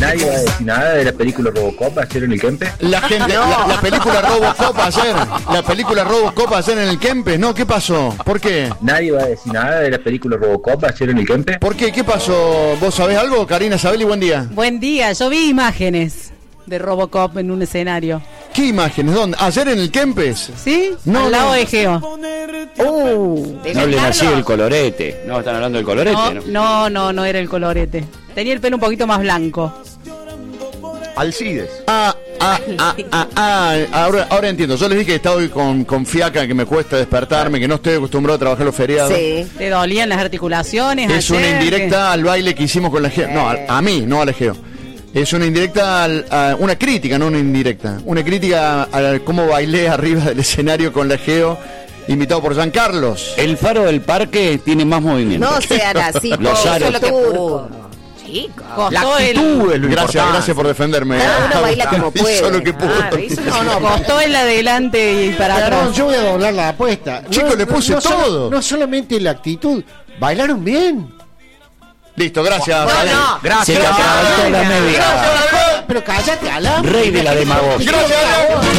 Nadie va a decir nada de la película Robocop ayer en el Kempes. La gente, la película Robocop ayer en el Kempes, ¿no? ¿Qué pasó? ¿Por qué? Nadie va a decir nada de la película Robocop ayer en el Kempes. ¿Por qué? ¿Qué pasó? ¿Vos sabés algo? Karina Sabelli, buen día. Buen día, yo vi imágenes de Robocop en un escenario. ¿Qué imágenes? ¿Dónde? ¿Ayer en el Kempes? ¿Sí? No, al lado no. de Geo. No hablen así del colorete. No, están hablando del colorete, No era el colorete. Tenía el pelo un poquito más blanco. Alcides. Ahora entiendo. Yo les dije que estaba hoy con fiaca, que me cuesta despertarme, que no estoy acostumbrado a trabajar los feriados. Sí. ¿Te dolían las articulaciones? Es ayer? una indirecta al baile que hicimos con la Geo. No, a mí, no a la Geo. Es una indirecta, una crítica, no una indirecta. Una crítica a cómo bailé arriba del escenario con la Geo, invitado por San Carlos. El faro del parque tiene más movimiento. No sean así, Los aros. solo que pudo. Chicos. La Costó actitud es lo importante. Gracias por defenderme. Cada uno baila como puede. Hizo lo que pudo. Costó el adelante y para Perdón, atrás. yo voy a doblar la apuesta. Chicos, le puse todo. No solamente la actitud, bailaron bien. Listo, gracias. Bueno, Gracias. Se te atravesó la media. Pero cállate, Alan. Rey de la demagogia. Gracias.